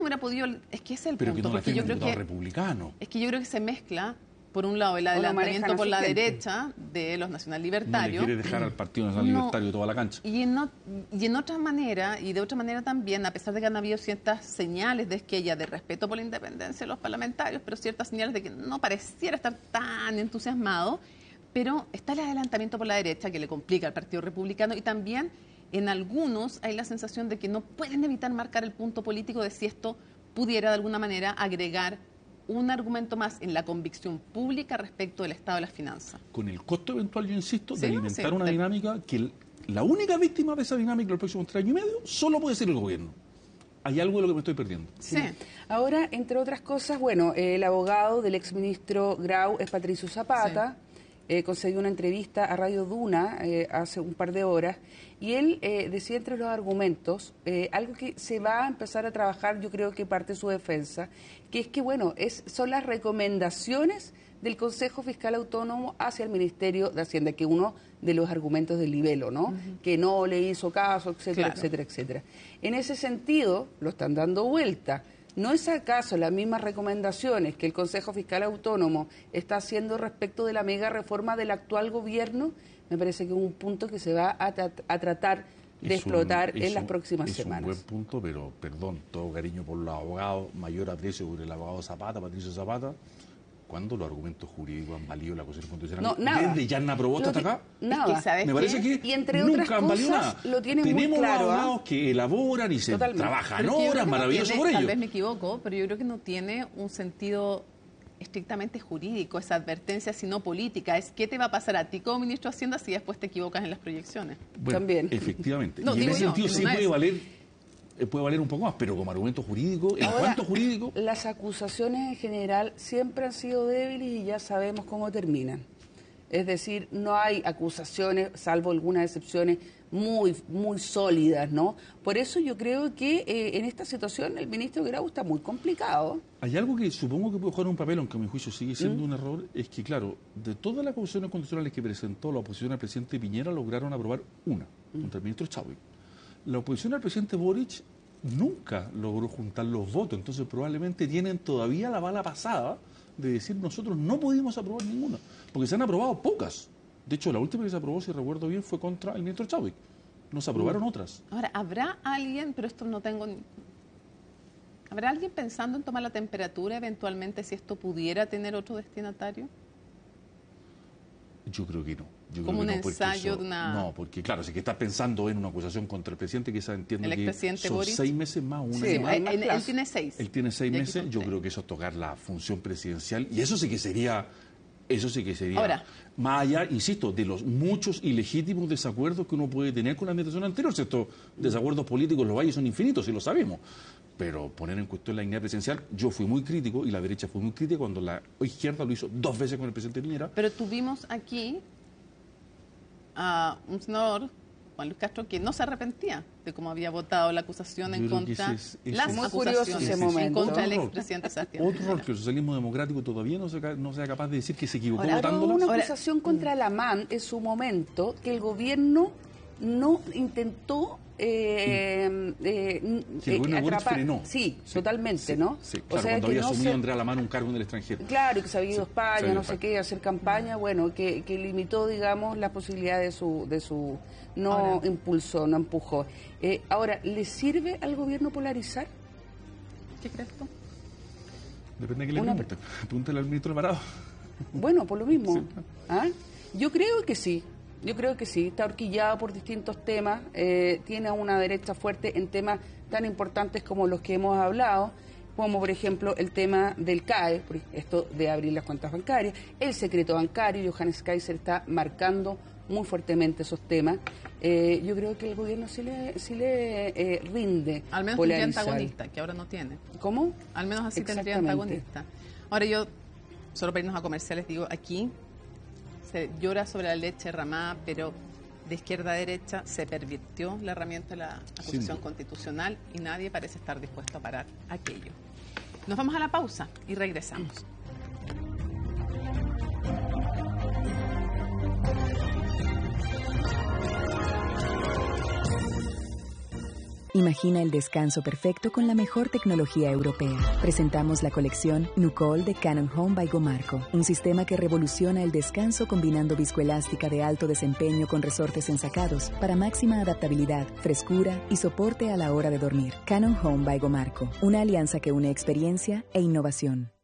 hubiera podido, es que ese es el pero punto, que no porque yo creo que republicano. es que yo creo que se mezcla, por un lado, el adelantamiento por la derecha de los nacional libertarios. No le quiere dejar al Partido Nacional Libertario toda la cancha. Y en otra manera, y de otra manera también, a pesar de que han habido ciertas señales de esquella de respeto por la independencia de los parlamentarios, pero ciertas señales de que no pareciera estar tan entusiasmado, pero está el adelantamiento por la derecha que le complica al Partido Republicano, y también en algunos hay la sensación de que no pueden evitar marcar el punto político de si esto pudiera de alguna manera agregar un argumento más en la convicción pública respecto del estado de las finanzas. Con el costo eventual, yo insisto, de Sí, alimentar sí, una dinámica que la única víctima de esa dinámica en los próximos 3 años y medio solo puede ser el gobierno. Hay algo de lo que me estoy perdiendo. Sí. Ahora, entre otras cosas, bueno, el abogado del exministro Grau es Patricio Zapata. Sí. Concedió una entrevista a Radio Duna hace un par de horas, y él decía entre los argumentos algo que se va a empezar a trabajar, yo creo que parte de su defensa, que es que, bueno, son las recomendaciones del Consejo Fiscal Autónomo hacia el Ministerio de Hacienda, que uno de los argumentos del libelo, ¿no? Que no le hizo caso, etcétera, claro, etcétera, etcétera. En ese sentido, lo están dando vuelta. ¿No es acaso las mismas recomendaciones que el Consejo Fiscal Autónomo está haciendo respecto de la mega reforma del actual gobierno? Me parece que es un punto que se va a tratar de explotar en las próximas semanas. Es un buen punto, pero, perdón, todo cariño por los abogados, mayor aprecio por el abogado Zapata, Patricio Zapata. ¿Cuándo los argumentos jurídicos han valido la acusación constitucional? No, nada. ¿Desde Yarna Proboste hasta acá? Nada. Es que, me parece que y entre nunca otras han valido cosas, nada. lo tienen Tenemos muy claro, abogados que elaboran y se trabajan horas, maravilloso por ello. Tal vez me equivoco, pero yo creo que no tiene un sentido estrictamente jurídico esa advertencia, sino política. Es qué te va a pasar a ti como ministro de Hacienda si después te equivocas en las proyecciones. Bueno, también. Efectivamente. No, y en ese sentido sí puede valer un poco más, pero como argumento jurídico, en cuanto jurídico... Las acusaciones en general siempre han sido débiles y ya sabemos cómo terminan. Es decir, no hay acusaciones, salvo algunas excepciones, muy sólidas, ¿no? Por eso yo creo que en esta situación el ministro Grau está muy complicado. Hay algo que supongo que puede jugar un papel, aunque a mi juicio sigue siendo un error, es que, claro, de todas las acusaciones constitucionales que presentó la oposición al presidente Piñera, lograron aprobar una, contra el ministro Chadwick. La oposición al presidente Boric nunca logró juntar los votos, entonces probablemente tienen todavía la bala pasada de decir nosotros no pudimos aprobar ninguna, porque se han aprobado pocas. De hecho, la última que se aprobó, si recuerdo bien, fue contra el ministro Chadwick. No se aprobaron otras. Ahora, ¿habrá alguien, pero esto no tengo... ¿Habrá alguien pensando en tomar la temperatura eventualmente si esto pudiera tener otro destinatario? Yo creo que no. Como un ensayo de una... No, porque claro, si que estás pensando en una acusación contra el presidente, que esa entiendo que son Boris. 6 meses más, un sí, año más. Él tiene 6. Él tiene 6 meses, yo creo que eso es tocar la función presidencial, y eso sí que sería... Ahora, más allá, insisto, de los muchos ilegítimos desacuerdos que uno puede tener con la administración anterior. Si estos desacuerdos políticos, los valles son infinitos, y lo sabemos. Pero poner en cuestión la dignidad presidencial, yo fui muy crítico, y la derecha fue muy crítica cuando la izquierda lo hizo 2 veces con el presidente Piñera. Pero tuvimos aquí a un senador, Juan Luis Castro, que no se arrepentía de cómo había votado la acusación en contra las acusaciones en contra del expresidente Sebastián Otro rol que el socialismo democrático todavía no sea capaz de decir que se equivocó votándola. votándola. Una acusación contra la MAN en su momento que el gobierno no intentó atrapar. Frenó. Sí, totalmente, ¿no? Sí, claro, o sea, cuando había asumido Andrea Lamán un cargo en el extranjero. Claro, que se había ido a España, no sé qué, hacer campaña, bueno, que limitó, digamos, la posibilidad de su no impulsó, no empujó. Ahora, ¿le sirve al gobierno polarizar? ¿Qué crees tú? Depende de qué le pregunte. Pregúntale al ministro Alvarado. Bueno, por lo mismo. Sí. ¿Ah? Yo creo que sí. Yo creo que sí, está horquillado por distintos temas, tiene a una derecha fuerte en temas tan importantes como los que hemos hablado, como por ejemplo el tema del CAE, esto de abrir las cuentas bancarias, el secreto bancario, y Johannes Kaiser está marcando muy fuertemente esos temas. Yo creo que el gobierno sí le rinde. Al menos tendría antagonista, que ahora no tiene. ¿Cómo? Al menos así tendría antagonista. Ahora yo, solo para irnos a comerciales, digo, aquí se llora sobre la leche derramada, pero de izquierda a derecha se pervirtió la herramienta de la acusación constitucional y nadie parece estar dispuesto a parar aquello. Nos vamos a la pausa y regresamos. Imagina el descanso perfecto con la mejor tecnología europea. Presentamos la colección Nucol de Canon Home by Gomarco, un sistema que revoluciona el descanso combinando viscoelástica de alto desempeño con resortes ensacados para máxima adaptabilidad, frescura y soporte a la hora de dormir. Canon Home by Gomarco, una alianza que une experiencia e innovación.